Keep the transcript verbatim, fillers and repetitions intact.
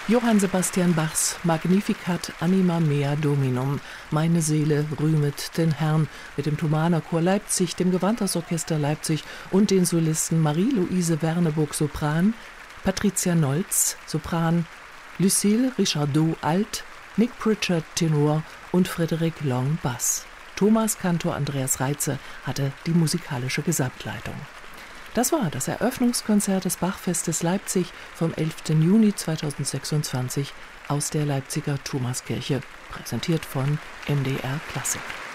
Johann Sebastian Bachs Magnificat Anima Mea Dominum, meine Seele rühmet den Herrn, mit dem Thomaner Chor Leipzig, dem Gewandhausorchester Leipzig und den Solisten Marie-Louise Werneburg Sopran, Patricia Nolz Sopran, Lucille Richardot Alt, Nick Pritchard Tenor und Frédéric Long Bass. Thomas Kantor Andreas Reitze hatte die musikalische Gesamtleitung. Das war das Eröffnungskonzert des Bachfestes Leipzig vom elften Juni zweitausendsechsundzwanzig aus der Leipziger Thomaskirche, präsentiert von M D R Klassik.